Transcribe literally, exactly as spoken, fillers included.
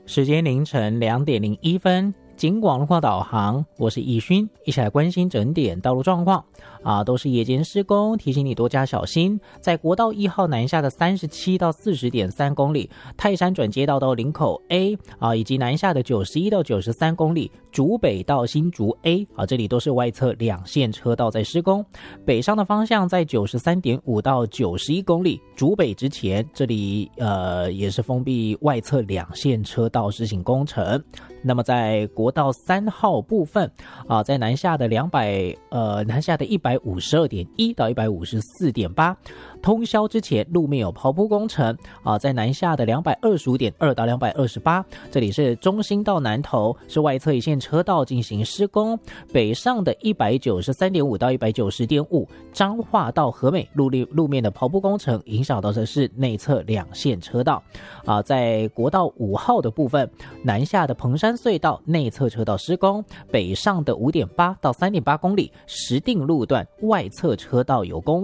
时间凌晨两点零一分，警广路况导航，我是易勋，一起来关心整点道路状况啊，都是夜间施工，提醒你多加小心。在国道一号南下的三十七到四十点三公里，泰山转接道到林口 A 啊，以及南下的九十一到九十三公里，竹北到新竹 A 啊，这里都是外侧两线车道在施工。北上的方向在九十三点五到九十一公里，竹北之前这里呃也是封闭外侧两线车道施行工程。那么在国道三号部分啊，在南下的两百呃南下的一百五十二点一到一百五十四点八，通宵之前路面有刨铺工程啊，在南下的两百二十五点二到两百二十八，这里是中兴到南投，是外侧一线车道进行施工。北上的一百九十三点五到一百九十点五，彰化到和美路路面的刨铺工程影响到的是内侧两线车道啊，在国道五号的部分，南下的彭山隧道内侧车道施工，北上的五点八到三点八公里，石碇路段外侧车道有工。